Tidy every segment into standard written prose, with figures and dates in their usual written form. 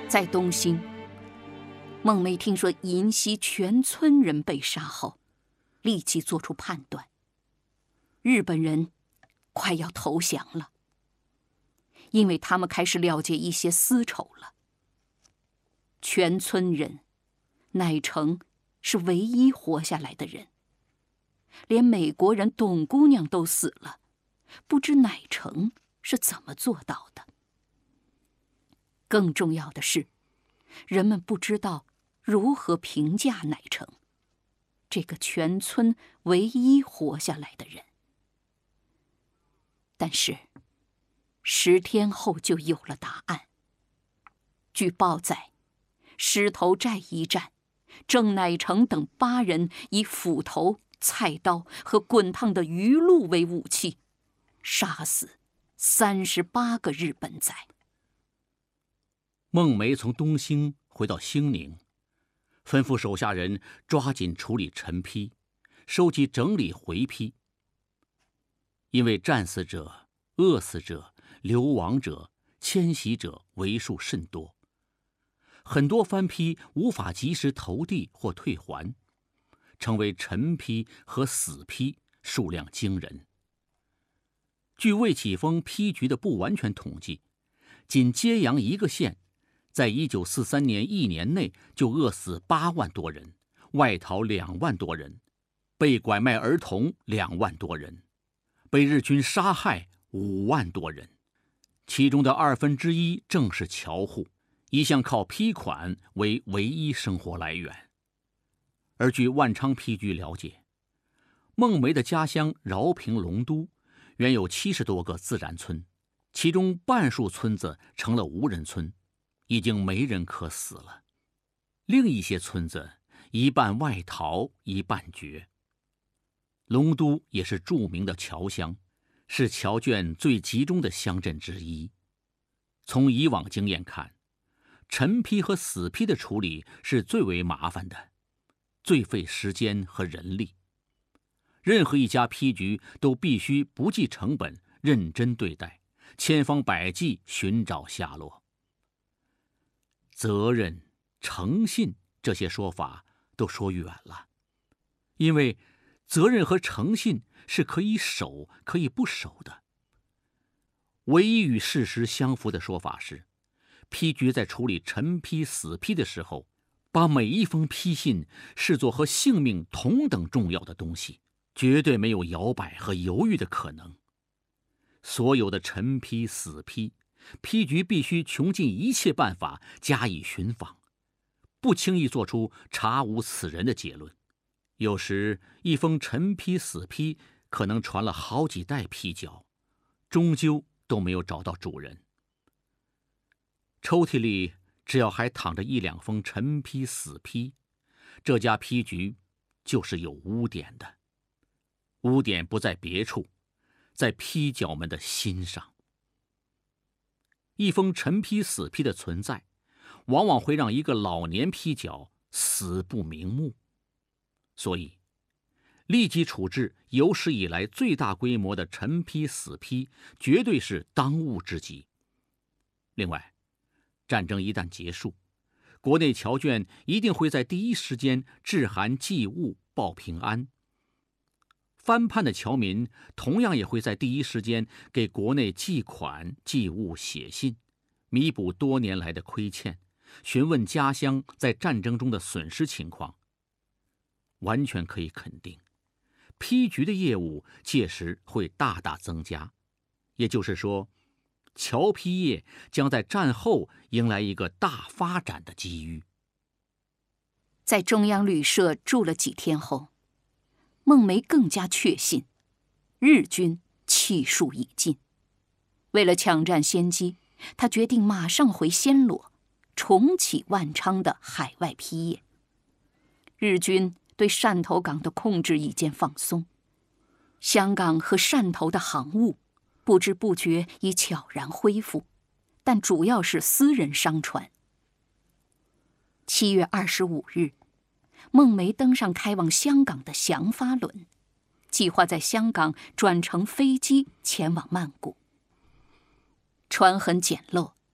在东兴，孟梅听说银溪全村人被杀后，立即做出判断：日本人快要投降了，因为他们开始了结一些私仇了。全村人，乃成是唯一活下来的人，连美国人董姑娘都死了，不知乃成是怎么做到的。更重要的是，人们不知道如何评价乃成，这个全村唯一活下来的人。但是10天后就有了答案。据报载，狮头寨一战，郑乃成等8人以斧头、菜刀和滚烫的鱼露为武器，杀死38个日本仔。 孟梅从东兴回到兴宁，吩咐手下人抓紧处理陈批，收集整理回批。因为战死者、饿死者、流亡者、迁徙者为数甚多，很多番批无法及时投递或退还，成为陈批和死批，数量惊人。据魏启峰批局的不完全统计，仅揭阳一个县，在1943年1年内就饿死8万多人，外逃2万多人，被拐卖儿童2万多人，被日军杀害5万多人，其中的1/2正是侨户，一向靠批款为唯一生活来源。而据万昌批局了解，孟梅的家乡饶平龙都原有70多个自然村，其中半数村子成了无人村，已经没人可死了。另一些村子一半外逃，一半绝。龙都也是著名的侨乡，是侨眷最集中的乡镇之一。从以往经验看，陈批和死批的处理是最为麻烦的，最费时间和人力。任何一家批局都必须不计成本，认真对待，千方百计寻找下落。责任、诚信这些说法都说远了，因为责任和诚信是可以守可以不守的。唯一与事实相符的说法是，批局在处理陈批、死批的时候，把每一封批信视作和性命同等重要的东西，绝对没有摇摆和犹豫的可能。所有的陈批、死批，批局必须穷尽一切办法加以寻访，不轻易做出查无此人的结论。有时一封陈批、死批可能传了好几代批角，终究都没有找到主人。抽屉里只要还躺着1、2封陈批、死批，这家批局就是有污点的。污点不在别处，在批角们的心上。一封陈批、死批的存在，往往会让一个老年批角死不瞑目。所以，立即处置有史以来最大规模的陈批、死批，绝对是当务之急。另外，战争一旦结束，国内侨眷一定会在第一时间致函寄物报平安。翻叛的侨民同样也会在第一时间给国内寄款、寄物、写信，弥补多年来的亏欠，询问家乡在战争中的损失情况。完全可以肯定，批局的业务届时会大大增加，也就是说，侨批业将在战后迎来一个大发展的机遇。 在中央旅社住了几天后，孟梅更加确信，日军气数已尽。为了抢占先机，他决定马上回暹罗，重启万昌的海外批业。日军对汕头港的控制已见放松，香港和汕头的航务不知不觉已悄然恢复，但主要是私人商船。7月25日，孟梅登上开往香港的祥发轮，计划在香港转乘飞机前往曼谷。船很简陋，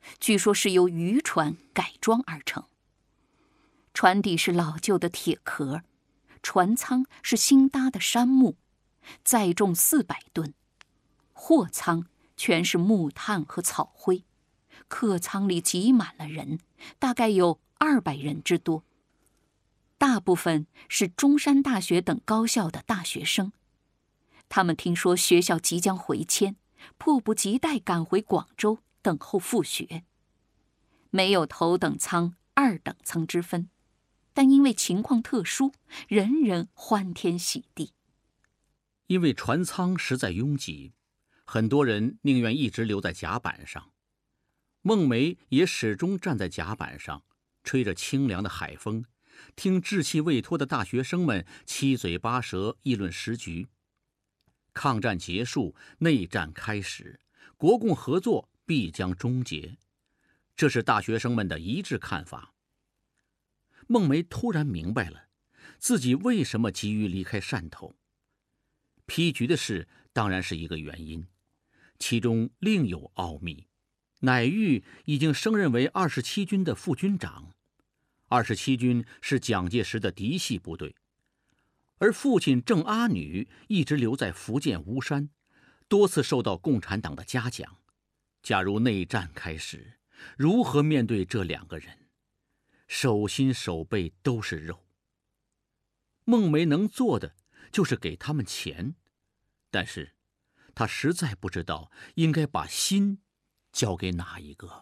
据说是由渔船改装而成。船底是老旧的铁壳，船舱是新搭的杉木，载重400吨。货舱全是木炭和草灰，客舱里挤满了人，大概有200人之多。大部分是中山大学等高校的大学生，他们听说学校即将回迁，迫不及待赶回广州等候复学。没有头等舱、2等舱之分，但因为情况特殊，人人欢天喜地。 因为船舱实在拥挤，很多人宁愿一直留在甲板上。孟梅也始终站在甲板上，吹着清凉的海风，听稚气未脱的大学生们七嘴八舌议论时局。抗战结束，内战开始，国共合作必将终结，这是大学生们的一致看法。孟梅突然明白了自己为什么急于离开汕头。批局的事当然是一个原因，其中另有奥秘。乃玉已经升任为27军的副军长，27军是蒋介石的嫡系部队，而父亲郑阿女一直留在福建巫山，多次受到共产党的嘉奖。假如内战开始，如何面对这2个人？手心手背都是肉。孟梅能做的就是给他们钱，但是她实在不知道应该把心交给哪一个。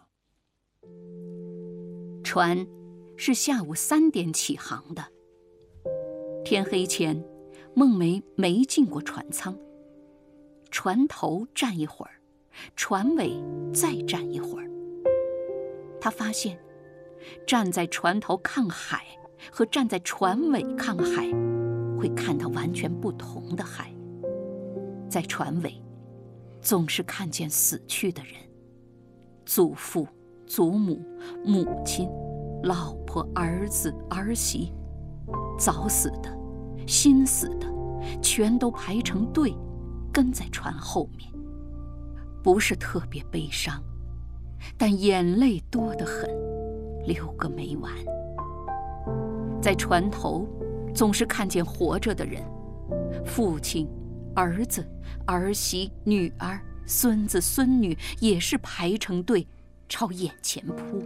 船是下午3点起航的。天黑前，孟梅没进过船舱。船头站一会儿，船尾再站一会儿。她发现，站在船头看海和站在船尾看海，会看到完全不同的海。在船尾，总是看见死去的人，祖父、祖母、母亲、老婆、儿子、儿媳，早死的、新死的，全都排成队，跟在船后面。不是特别悲伤，但眼泪多得很，流个没完。在船头，总是看见活着的人，父亲、儿子、儿媳、女儿、孙子、孙女也是排成队朝眼前扑。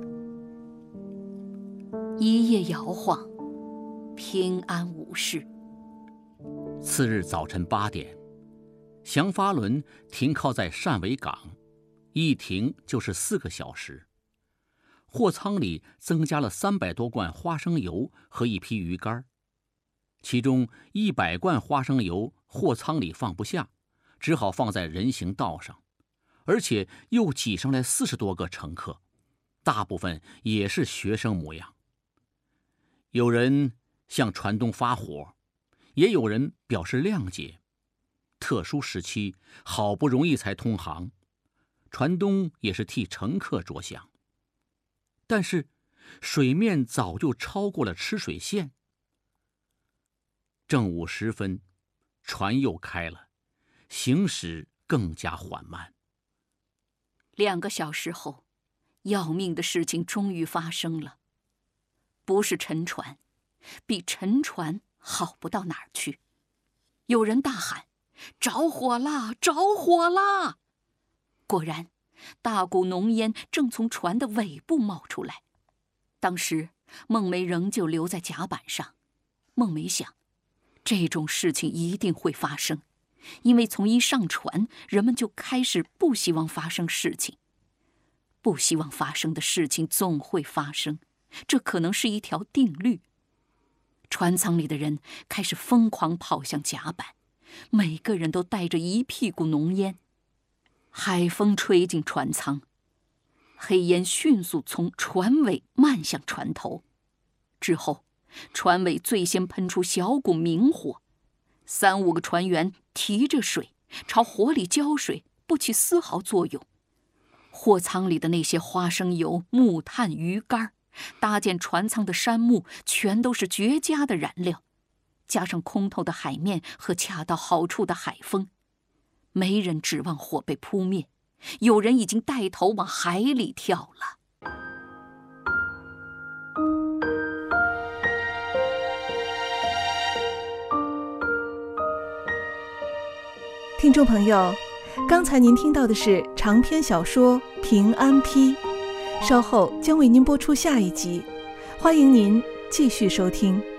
一夜摇晃，平安无事。 次日早晨8点，祥发轮停靠在汕尾港，一停就是4个小时。货舱里增加了300多罐花生油和一批鱼干，其中100罐花生油货舱里放不下，只好放在人行道上，而且又挤上来40多个乘客，大部分也是学生模样。有人向船东发火，也有人表示谅解。特殊时期，好不容易才通航，船东也是替乘客着想。但是水面早就超过了吃水线。正午时分，船又开了，行驶更加缓慢。 2个小时后，要命的事情终于发生了。不是沉船，比沉船好不到哪儿去。有人大喊：“着火啦！着火啦！”果然，大股浓烟正从船的尾部冒出来。当时孟梅仍旧留在甲板上。孟梅想，这种事情一定会发生，因为从一上船，人们就开始不希望发生事情。不希望发生的事情总会发生，这可能是一条定律。船舱里的人开始疯狂跑向甲板，每个人都带着一屁股浓烟。海风吹进船舱，黑烟迅速从船尾漫向船头，之后船尾最先喷出小股明火，3、5个船员提着水朝火里浇水，不起丝毫作用。货舱里的那些花生油、木炭、鱼干，搭建船舱的杉木，全都是绝佳的燃料，加上空透的海面和恰到好处的海风，没人指望火被扑灭，有人已经带头往海里跳了。 听众朋友，刚才您听到的是长篇小说《平安批》，稍后将为您播出下一集，欢迎您继续收听。